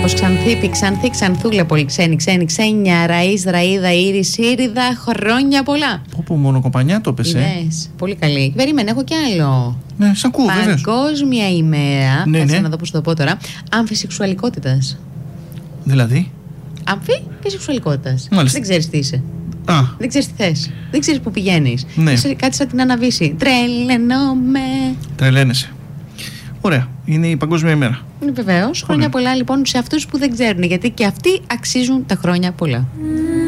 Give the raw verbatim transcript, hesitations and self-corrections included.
Γιώργος, Ξανθήπη, Ξανθή, Ξανθούλα, πολύ ξένη, ξένη, ξένια, Ραΐς, Ραΐδα, Ήρης, Σύριδα, χρόνια πολλά. Όπου μόνο κομπανιά το πες. Είδες, πολύ καλή. Περίμενε, έχω κι άλλο. Ναι, σ' ακούω, βέβαιως. Παγκόσμια ημέρα, ναι, κάτσε ναι. να δω πώς το πω τώρα, αμφισεξουαλικότητας. Δηλαδή. Αμφι και σεξουαλικότητας. Μάλιστα. Δεν ξέρεις τι είσαι. Α. Δεν ξέρεις τι θες. Δεν ξέρεις που πηγαίνεις. Ναι. Είσαι κάτι σαν την Αναβίση. Τρελαίνομαι. Τρελαίνεσαι. Ωραία. Είναι η Παγκόσμια ημέρα. Είναι βεβαίως. Χρόνια πολλά λοιπόν σε αυτούς που δεν ξέρουν. Γιατί και αυτοί αξίζουν τα χρόνια πολλά.